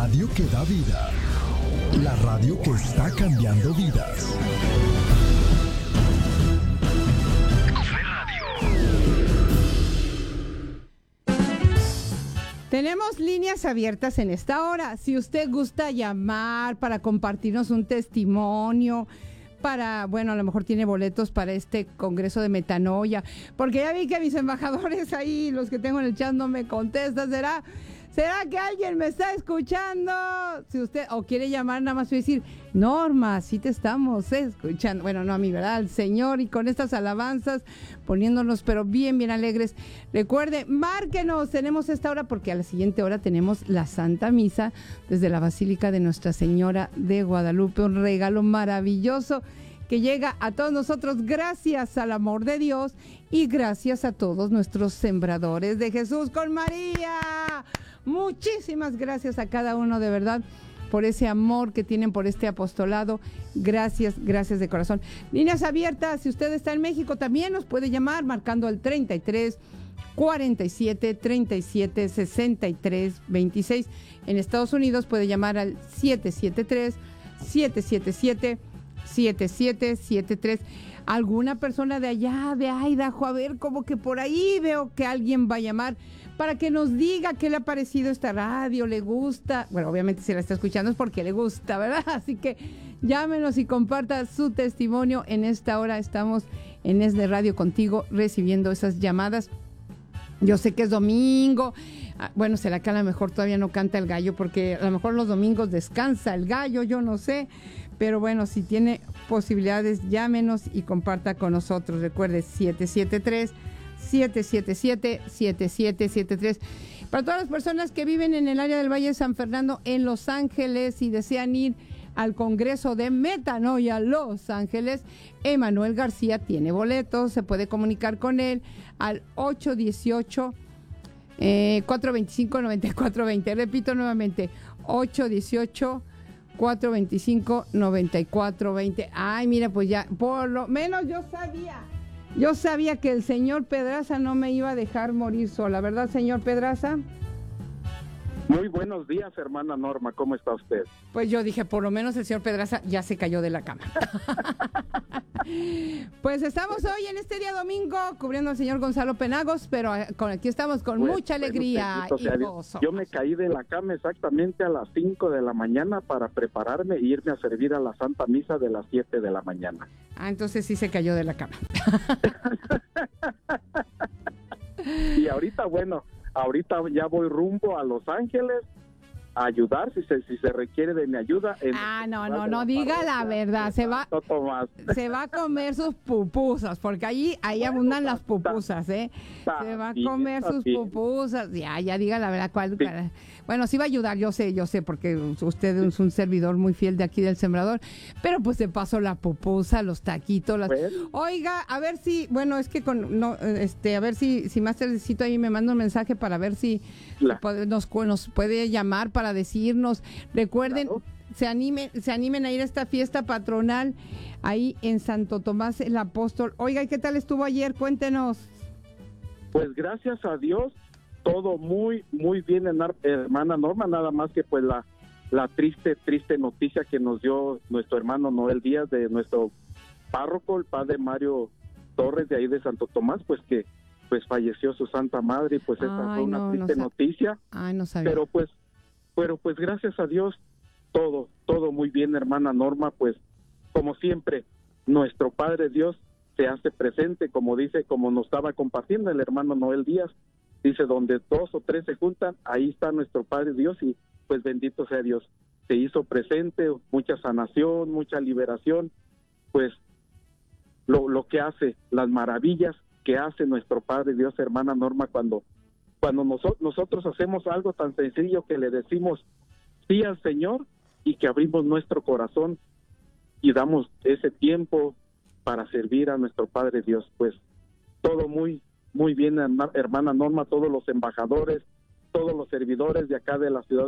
radio que da vida. La radio que está cambiando vidas. Tenemos líneas abiertas en esta hora. Si usted gusta llamar para compartirnos un testimonio, a lo mejor tiene boletos para este congreso de metanoia, porque ya vi que mis embajadores ahí, los que tengo en el chat, no me contestan. ¿Será que alguien me está escuchando? Si usted o quiere llamar, nada más voy a decir, Norma, sí te estamos escuchando. Bueno, no a mí, ¿verdad? Al Señor, y con estas alabanzas, poniéndonos pero bien, bien alegres. Recuerde, márquenos, tenemos esta hora, porque a la siguiente hora tenemos la Santa Misa desde la Basílica de Nuestra Señora de Guadalupe, un regalo maravilloso que llega a todos nosotros gracias al amor de Dios y gracias a todos nuestros sembradores de Jesús con María. Muchísimas gracias a cada uno, de verdad, por ese amor que tienen por este apostolado. Gracias, gracias de corazón. Líneas abiertas, si usted está en México, también nos puede llamar marcando el 33 47 37 63 26. En Estados Unidos puede llamar al 773 777 7773. Alguna persona de allá, de Idaho, a ver, como que por ahí veo que alguien va a llamar para que nos diga qué le ha parecido esta radio, le gusta. Bueno, obviamente si la está escuchando es porque le gusta, ¿verdad? Así que llámenos y comparta su testimonio. En esta hora estamos en Es de Radio contigo recibiendo esas llamadas. Yo sé que es domingo. Bueno, será que a lo mejor todavía no canta el gallo, porque a lo mejor los domingos descansa el gallo, yo no sé. Pero bueno, si tiene posibilidades, llámenos y comparta con nosotros. Recuerde, 773-777-7773. Para todas las personas que viven en el área del Valle de San Fernando, en Los Ángeles, y desean ir al Congreso de Metanoia Los Ángeles, Emanuel García tiene boletos. Se puede comunicar con él al 818-425-9420. Repito nuevamente, 818-425-9420. Ay, mira, pues ya, por lo menos yo sabía que el señor Pedraza no me iba a dejar morir sola, ¿verdad, señor Pedraza? Muy buenos días, hermana Norma, ¿cómo está usted? Pues yo dije, por lo menos el señor Pedraza ya se cayó de la cama. Pues estamos hoy en este día domingo cubriendo al señor Gonzalo Penagos, pero aquí estamos con mucha alegría y gozo. Yo me caí de la cama exactamente a las 5 de la mañana para prepararme e irme a servir a la Santa Misa de las 7 de la mañana. Ah, entonces sí se cayó de la cama. Y ahorita ya voy rumbo a Los Ángeles a ayudar si se requiere de mi ayuda. No diga la verdad, se va a comer sus pupusas, porque ahí abundan las pupusas, ¿eh? Se va a comer sus pupusas, ya diga la verdad. ¿Cuál? Sí. Bueno, sí va a ayudar, yo sé, porque usted es un servidor muy fiel de aquí del Sembrador, pero pues de paso la pupusa, los taquitos, Oiga, a ver si, es que a ver si Mastercito ahí me manda un mensaje para ver si nos puede llamar para decirnos. Recuerden, claro, se animen a ir a esta fiesta patronal ahí en Santo Tomás el Apóstol. Oiga, ¿y qué tal estuvo ayer? Cuéntenos. Pues gracias a Dios, todo muy, muy bien, hermana Norma, nada más que pues la triste noticia que nos dio nuestro hermano Noel Díaz, de nuestro párroco, el padre Mario Torres, de ahí de Santo Tomás, pues que falleció su Santa Madre, y pues esa fue una triste noticia. No sabía. Pero pues gracias a Dios, todo muy bien, hermana Norma. Pues como siempre, nuestro Padre Dios se hace presente, como nos estaba compartiendo el hermano Noel Díaz, dice, donde 2 o 3 se juntan, ahí está nuestro Padre Dios, y pues bendito sea Dios, se hizo presente, mucha sanación, mucha liberación, pues lo que hace, las maravillas que hace nuestro Padre Dios, hermana Norma, cuando nosotros hacemos algo tan sencillo que le decimos sí al Señor, y que abrimos nuestro corazón y damos ese tiempo para servir a nuestro Padre Dios. Pues todo muy, muy bien, hermana Norma, todos los embajadores, todos los servidores de acá de la ciudad